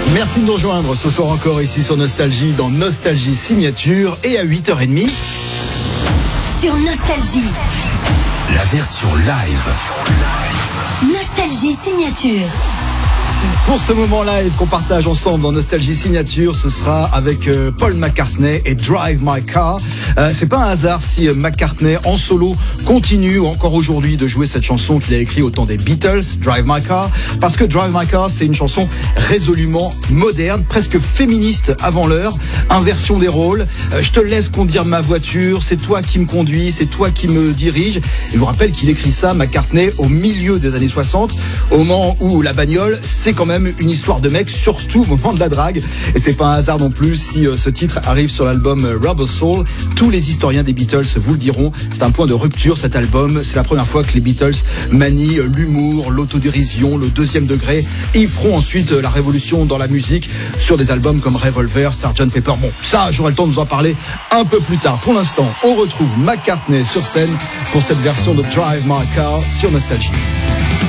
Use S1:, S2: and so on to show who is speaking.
S1: Merci de nous rejoindre ce soir encore ici sur Nostalgie dans Nostalgie Signature et à 8h30.
S2: Sur Nostalgie.
S3: La version live.
S2: Nostalgie Signature.
S1: Pour ce moment live qu'on partage ensemble dans Nostalgie Signature, ce sera avec Paul McCartney et Drive My Car. C'est pas un hasard si McCartney en solo continue encore aujourd'hui de jouer cette chanson qu'il a écrite au temps des Beatles, Drive My Car, parce que Drive My Car c'est une chanson résolument moderne, presque féministe avant l'heure, inversion des rôles. Je te laisse conduire ma voiture, c'est toi qui me conduis, c'est toi qui me dirige. Et je vous rappelle qu'il écrit ça, McCartney, au milieu des années 60, au moment où la bagnole, c'est quand même une histoire de mec, surtout au moment de la drague. Et c'est pas un hasard non plus si ce titre arrive sur l'album Rubber Soul. Tous les historiens des Beatles vous le diront, c'est un point de rupture cet album. C'est la première fois que les Beatles manient l'humour, l'autodérision, le deuxième degré. Ils feront ensuite la révolution dans la musique sur des albums comme Revolver, Sgt Pepper. Bon, ça, j'aurai le temps de vous en parler un peu plus tard. Pour l'instant, on retrouve McCartney sur scène pour cette version de Drive My Car sur Nostalgie.